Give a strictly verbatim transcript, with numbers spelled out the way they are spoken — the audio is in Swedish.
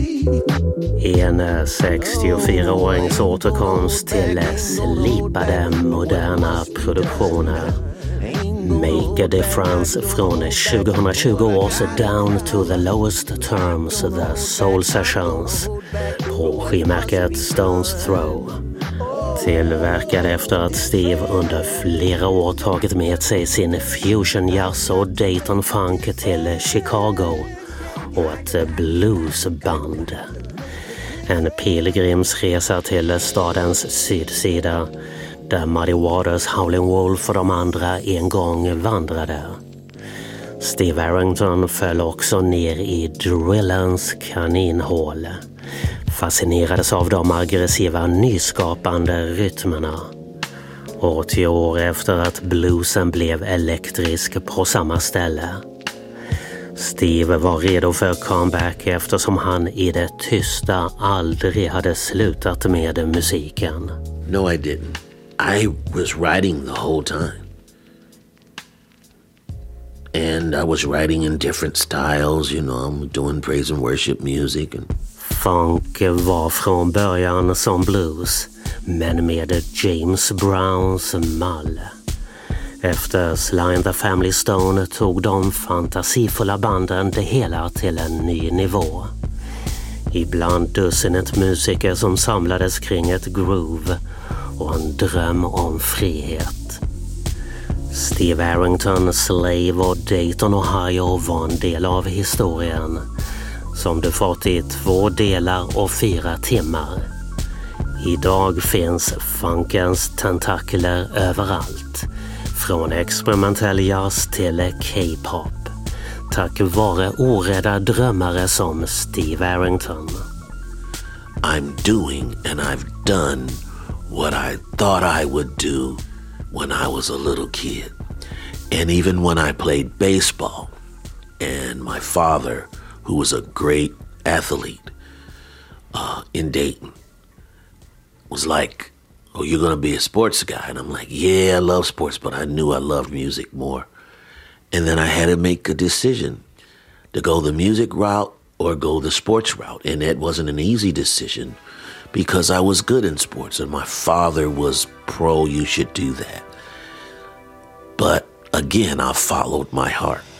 En sextiofyraårings återkomst till slipade moderna produktioner. Make a Difference från tjugohundratjugo års Down to the Lowest Terms, The Soul Sessions på skivmärket Stones Throw. Tillverkad efter att Steve under flera år tagit med sig sin fusion jazz och Dayton funk till Chicago och ett bluesband. En pilgrimsresa till stadens sydsida där Muddy Waters, Howlin' Wolf och de andra en gång vandrade. Steve Arrington föll också ner i drillens kaninhål. Fascinerades av de aggressiva nyskapande rytmerna. åttio år efter att bluesen blev elektrisk på samma ställe. Steve var redo för comeback eftersom han i det tysta aldrig hade slutat med musiken. No, I didn't. I was writing the whole time. And I was writing in different styles, you know, I'm doing praise and worship music. And... Funk var från början som blues, men med James Browns mall. Efter Sly and the Family Stone tog de fantasifulla banden det hela till en ny nivå. Ibland dussinet musiker som samlades kring ett groove och en dröm om frihet. Steve Arrington, Slave och Dayton, Ohio var en del av historien som du fått i två delar och fyra timmar. Idag finns funkens tentakler överallt, från experimentell jazz till K-pop, tack vare orädda drömmare som Steve Arrington. I'm doing and I've done what I thought I would do when I was a little kid. And even when I played baseball, and my father, who was a great athlete uh, in Dayton, was like, oh, you're going to be a sports guy. And I'm like, yeah, I love sports, but I knew I loved music more. And then I had to make a decision to go the music route or go the sports route. And it wasn't an easy decision because I was good in sports and my father was pro, you should do that. But again, I followed my heart.